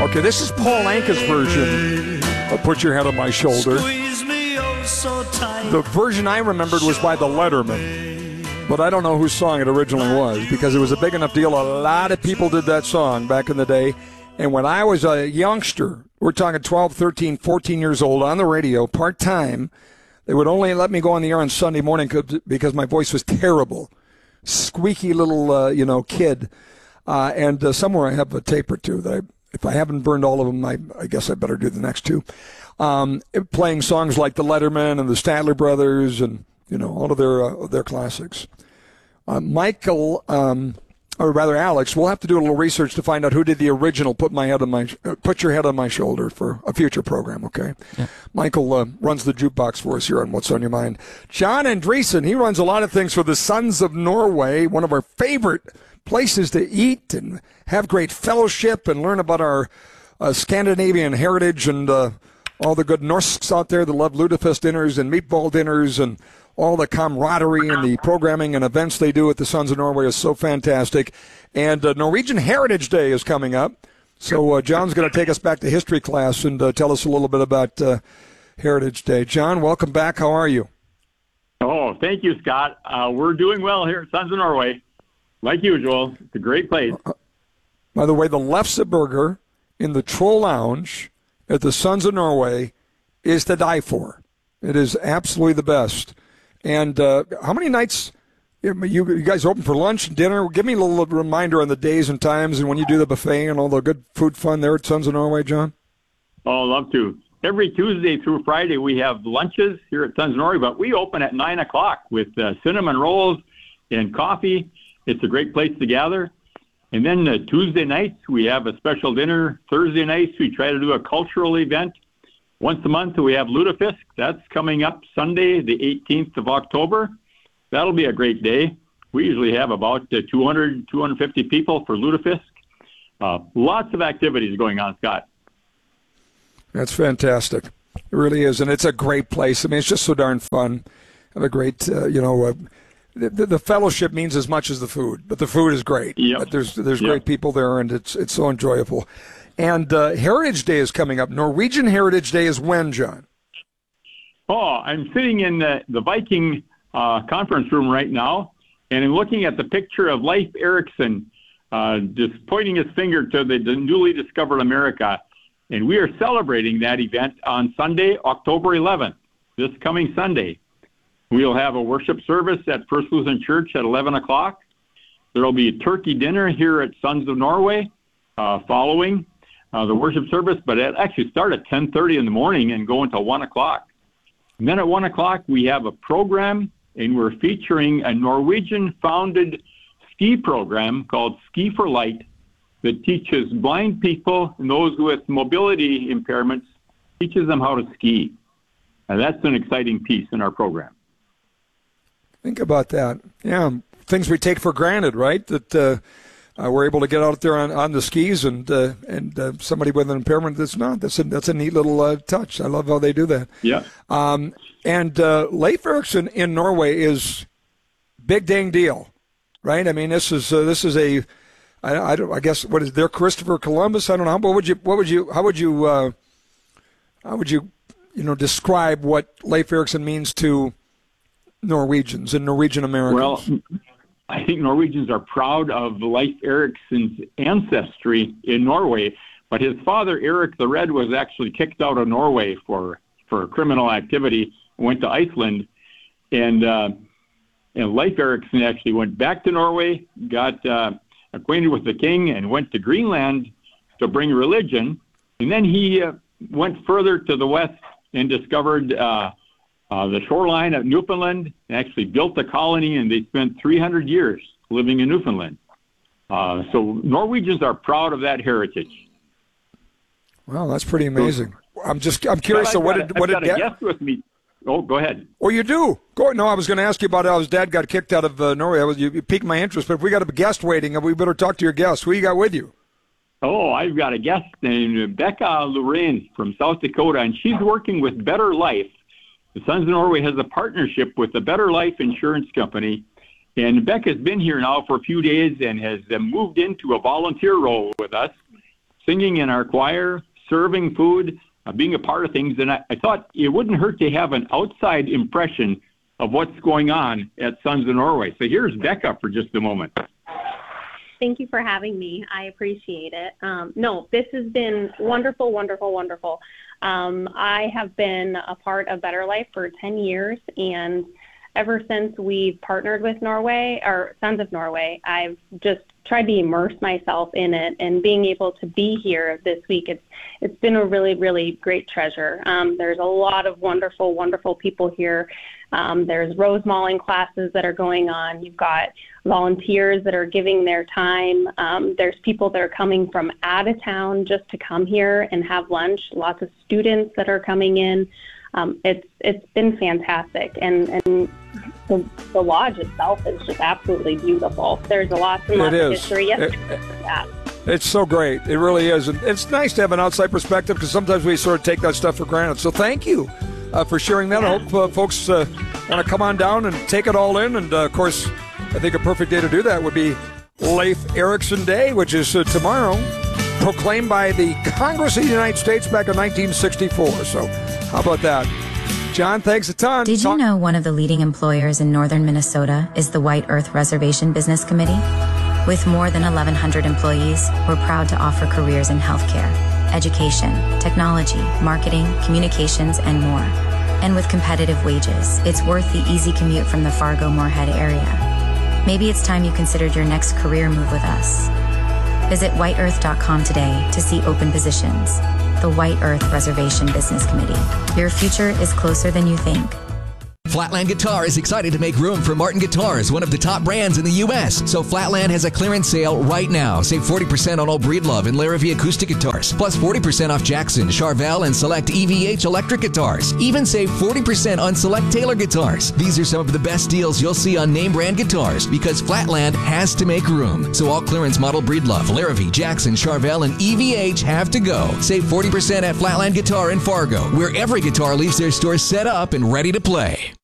Okay, this is Paul Anka's version of Put Your Head on My Shoulder. The version I remembered was by the Letterman, but I don't know whose song it originally was because it was a big enough deal. A lot of people did that song back in the day. And when I was a youngster, we're talking 12, 13, 14 years old, on the radio, part-time, they would only let me go on the air on Sunday morning because my voice was terrible. Squeaky little, kid. And somewhere I have a tape or two that if I haven't burned all of them, I guess I better do the next two. Playing songs like the Letterman and the Statler Brothers and, all of their classics. Michael, or rather Alex, we'll have to do a little research to find out who did the original Put Your Head on My Shoulder for a future program, okay? Yeah. Michael runs the jukebox for us here on What's on Your Mind. John Andreessen, he runs a lot of things for the Sons of Norway, one of our favorite places to eat and have great fellowship and learn about our Scandinavian heritage and all the good Norsks out there that love lutefisk dinners and meatball dinners and all the camaraderie and the programming and events they do at the Sons of Norway is so fantastic. And Norwegian Heritage Day is coming up. So John's going to take us back to history class and tell us a little bit about Heritage Day. John, welcome back. How are you? Oh, thank you, Scott. We're doing well here at Sons of Norway. Like usual, it's a great place. By the way, the Lefse Burger in the Troll Lounge at the Sons of Norway is to die for. It is absolutely the best. And how many nights you guys open for lunch and dinner? Give me a little reminder on the days and times and when you do the buffet and all the good food fun there at Sons of Norway, John. Oh, I'd love to. Every Tuesday through Friday we have lunches here at Sons of Norway, but we open at 9 o'clock with cinnamon rolls and coffee. It's a great place to gather. And then Tuesday nights, we have a special dinner. Thursday nights, we try to do a cultural event. Once a month, we have lutefisk. That's coming up Sunday, the 18th of October. That'll be a great day. We usually have about 200, 250 people for lutefisk. Lots of activities going on, Scott. That's fantastic. It really is. And it's a great place. I mean, it's just so darn fun. Have a great, the fellowship means as much as the food, but the food is great. Yep. But there's great people there, and it's so enjoyable. And Heritage Day is coming up. Norwegian Heritage Day is when, John? Oh, I'm sitting in the Viking conference room right now, and I'm looking at the picture of Leif Erikson just pointing his finger to the newly discovered America. And we are celebrating that event on Sunday, October 11th, this coming Sunday. We'll have a worship service at First Lutheran Church at 11 o'clock. There will be a turkey dinner here at Sons of Norway following the worship service, but it actually starts at 10:30 in the morning and go until 1 o'clock. And then at 1 o'clock, we have a program, and we're featuring a Norwegian-founded ski program called Ski for Light that teaches blind people and those with mobility impairments, teaches them how to ski. And that's an exciting piece in our program. Think about that. Yeah, things we take for granted, right? That we're able to get out there on the skis and somebody with an impairment that's not. That's a neat little touch. I love how they do that. Yeah. And Leif Erikson in Norway is big dang deal, right? I mean, this is a I guess what is there Christopher Columbus? I don't know. How would you describe what Leif Erikson means to Norwegians and Norwegian Americans? Well, I think Norwegians are proud of Leif Erikson's ancestry in Norway, but his father, Erik the Red, was actually kicked out of Norway for criminal activity, went to Iceland, and Leif Erikson actually went back to Norway, got acquainted with the king, and went to Greenland to bring religion, and then he went further to the west and discovered the shoreline of Newfoundland, and actually built a colony, and they spent 300 years living in Newfoundland. So Norwegians are proud of that heritage. Well, that's pretty amazing. I'm curious. So what did I've got a guest with me. Oh, go ahead. Oh, you do? No, I was going to ask you about how his dad got kicked out of Norway. You piqued my interest, but if we got a guest waiting, we better talk to your guest. Who you got with you? Oh, I've got a guest named Becca Lorraine from South Dakota, and she's working with Better Life. The Sons of Norway has a partnership with the Better Life Insurance Company, and Becca's been here now for a few days and has moved into a volunteer role with us. singing in our choir, serving food, being a part of things. And I thought it wouldn't hurt to have an outside impression of what's going on at Sons of Norway. So here's Becca for just a moment. Thank you for having me. I appreciate it. No, this has been wonderful, wonderful, wonderful. I have been a part of Better Life for 10 years, and ever since we've partnered with Norway, or Sons of Norway, I've just tried to immerse myself in it, and being able to be here this week, it's been a really, really great treasure. There's a lot of wonderful, wonderful people here. There's rose mauling classes that are going on. You've got volunteers that are giving their time. There's people that are coming from out of town just to come here and have lunch. Lots of students that are coming in. It's been fantastic, and the lodge itself is just absolutely beautiful. There's a lot of history. It's so great. It really is. And it's nice to have an outside perspective because sometimes we sort of take that stuff for granted. So thank you for sharing that. Yeah. I hope folks want to come on down and take it all in. And, of course, I think a perfect day to do that would be Leif Erikson Day, which is tomorrow, proclaimed by the Congress of the United States back in 1964. So how about that? John, thanks a ton. Did you know one of the leading employers in northern Minnesota is the White Earth Reservation Business Committee? With more than 1,100 employees, we're proud to offer careers in healthcare, education, technology, marketing, communications, and more. And with competitive wages, it's worth the easy commute from the Fargo-Moorhead area. Maybe it's time you considered your next career move with us. Visit whiteearth.com today to see open positions. The White Earth Reservation Business Committee. Your future is closer than you think. Flatland Guitar is excited to make room for Martin Guitars, one of the top brands in the U.S. So Flatland has a clearance sale right now. Save 40% on all Breedlove and Larrivee acoustic guitars, plus 40% off Jackson, Charvel, and select EVH electric guitars. Even save 40% on select Taylor guitars. These are some of the best deals you'll see on name brand guitars because Flatland has to make room. So all clearance model Breedlove, Larrivee, Jackson, Charvel, and EVH have to go. Save 40% at Flatland Guitar in Fargo, where every guitar leaves their store set up and ready to play.